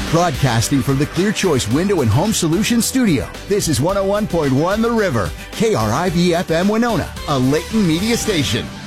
Broadcasting from the Clear Choice Window and Home Solutions Studio, this is 101.1 The River, KRIV-FM Winona, a Layton media station.